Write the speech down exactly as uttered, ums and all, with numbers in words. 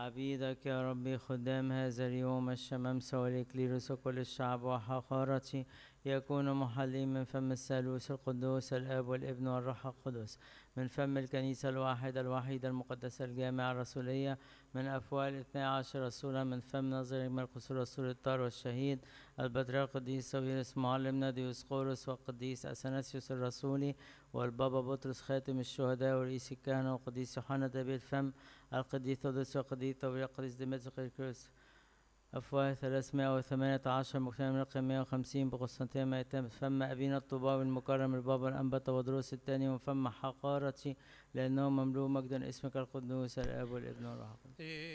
عبيدك يا ربي خدام هذا اليوم الشمامسة والإكليروس وكل الشعب وحقارتي يكون محلين من فم الثالوث القدوس الآب والابن والروح القدس، من فم الكنيسة الواحدة الوحيدة المقدسة الجامعة الرسولية، من أفواه الاثني عشر رسولا، من فم نظر مرقس الرسول الطار والشهيد البطريرك القديس ساويرس معلمنا ديوسقورس والقديس أثناسيوس الرسولي والبابا بطرس خاتم الشهداء ورئيس الكهنة والقديس يوحنا ذبي الفم القديس تودس والقديس طوبيا القديس ديمتريوس. أفواه ثلاثمائة وثمانية عشر مجتمع من رقم مائة وخمسين بقسطنطين فم أبينا الطوباوي المكرم البابا الأنبا تودروس الثاني، ومن فم حقارتي لأنه مملوء مجدا اسمك القدوس الآب والابن والروح القدس.